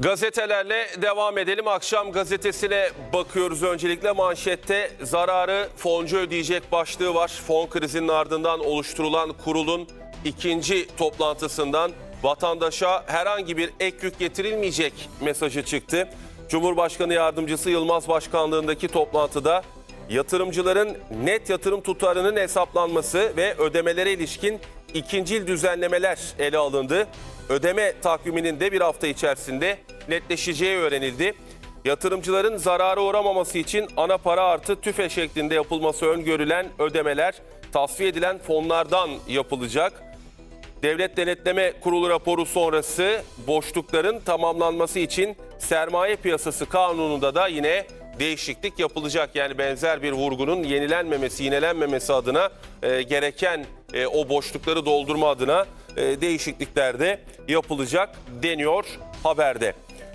Gazetelerle devam edelim. Akşam gazetesine bakıyoruz. Öncelikle manşette zararı foncu ödeyecek başlığı var. Fon krizinin ardından oluşturulan kurulun ikinci toplantısından vatandaşa herhangi bir ek yük getirilmeyecek mesajı çıktı. Cumhurbaşkanı Yardımcısı Yılmaz Başkanlığındaki toplantıda yatırımcıların net yatırım tutarının hesaplanması ve ödemelere ilişkin ikincil düzenlemeler ele alındı. Ödeme takviminin de bir hafta içerisinde netleşeceği öğrenildi. Yatırımcıların zarara uğramaması için ana para artı tüfe şeklinde yapılması öngörülen ödemeler tasfiye edilen fonlardan yapılacak. Devlet Denetleme Kurulu raporu sonrası boşlukların tamamlanması için Sermaye Piyasası Kanunu'nda da yine değişiklik yapılacak. Yani benzer bir vurgunun yenilenmemesi, yinelenmemesi adına gereken o boşlukları doldurma adına değişiklikler de yapılacak deniyor haberde.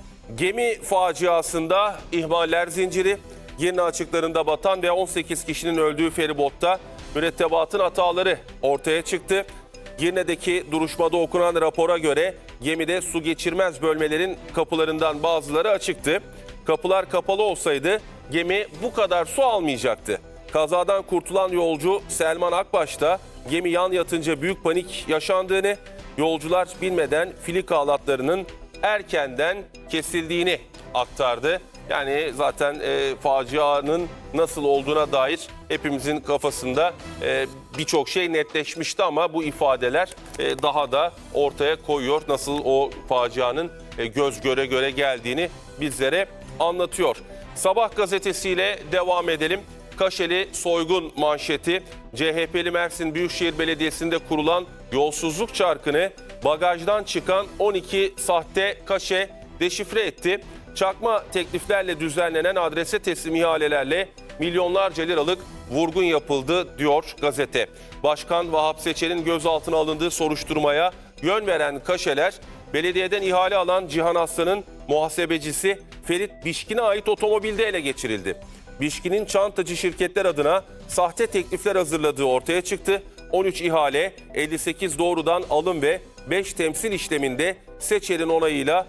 Gemi faciasında ihmaller zinciri, Girne açıklarında batan ve 18 kişinin öldüğü feribotta mürettebatın hataları ortaya çıktı. Girne'deki duruşmada okunan rapora göre gemide su geçirmez bölmelerin kapılarından bazıları açıktı. Kapılar kapalı olsaydı gemi bu kadar su almayacaktı. Kazadan kurtulan yolcu Selman Akbaş da gemi yan yatınca büyük panik yaşandığını, yolcular bilmeden filika halatlarının erkenden kesildiğini aktardı. Yani zaten facianın nasıl olduğuna dair hepimizin kafasında birçok şey netleşmişti ama bu ifadeler daha da ortaya koyuyor. Nasıl o facianın göz göre göre geldiğini bizlere anlatıyor. Sabah gazetesiyle devam edelim. Kaşeli soygun manşeti, CHP'li Mersin Büyükşehir Belediyesi'nde kurulan yolsuzluk çarkını bagajdan çıkan 12 sahte kaşe deşifre etti. Çakma tekliflerle düzenlenen adrese teslim ihalelerle milyonlarca liralık vurgun yapıldı diyor gazete. Başkan Vahap Seçer'in gözaltına alındığı soruşturmaya yön veren kaşeler, belediyeden ihale alan Cihan Aslan'ın muhasebecisi Ferit Bişkin'e ait otomobilde ele geçirildi. Bişkin'in çantacı şirketler adına sahte teklifler hazırladığı ortaya çıktı. 13 ihale, 58 doğrudan alım ve 5 temsil işleminde Seçer'in onayıyla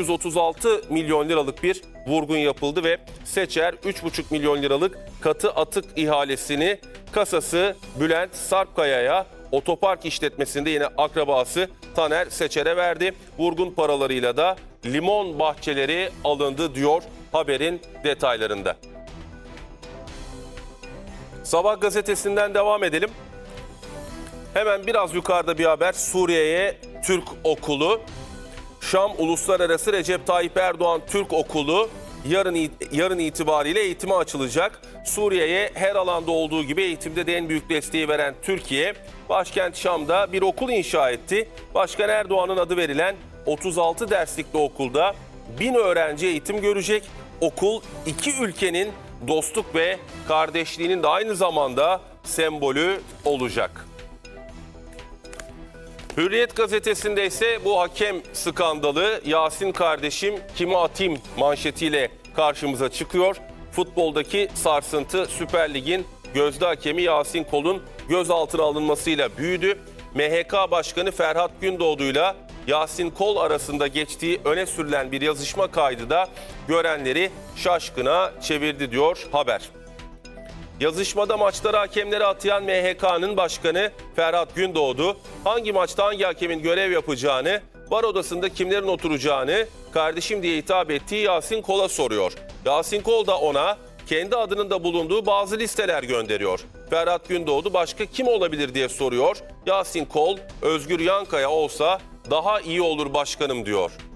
336 milyon liralık bir vurgun yapıldı ve Seçer 3,5 milyon liralık katı atık ihalesini kasası Bülent Sarpkaya'ya, otopark işletmesinde yine akrabası Taner Seçer'e verdi. Vurgun paralarıyla da limon bahçeleri alındı diyor haberin detaylarında. Sabah gazetesinden devam edelim. Hemen biraz yukarıda bir haber. Suriye'ye Türk okulu. Şam Uluslararası Recep Tayyip Erdoğan Türk Okulu yarın itibariyle eğitime açılacak. Suriye'ye her alanda olduğu gibi eğitimde de en büyük desteği veren Türkiye, başkent Şam'da bir okul inşa etti. Başkan Erdoğan'ın adı verilen 36 derslikli okulda 1000 öğrenci eğitim görecek. Okul iki ülkenin dostluk ve kardeşliğinin de aynı zamanda sembolü olacak. Hürriyet gazetesinde ise bu hakem skandalı, Yasin kardeşim kimi atayım manşetiyle karşımıza çıkıyor. Futboldaki sarsıntı Süper Lig'in gözde hakemi Yasin Kol'un gözaltına alınmasıyla büyüdü. MHK Başkanı Ferhat Gündoğdu'yla Yasin Kol arasında geçtiği öne sürülen bir yazışma kaydı da görenleri şaşkına çevirdi diyor haber. Yazışmada maçlara hakemleri atayan MHK'nın başkanı Ferhat Gündoğdu, hangi maçta hangi hakemin görev yapacağını, var odasında kimlerin oturacağını kardeşim diye hitap ettiği Yasin Kol'a soruyor. Yasin Kol da ona kendi adının da bulunduğu bazı listeler gönderiyor. Ferhat Gündoğdu başka kim olabilir diye soruyor. Yasin Kol, Özgür Yankaya olsa daha iyi olur başkanım diyor.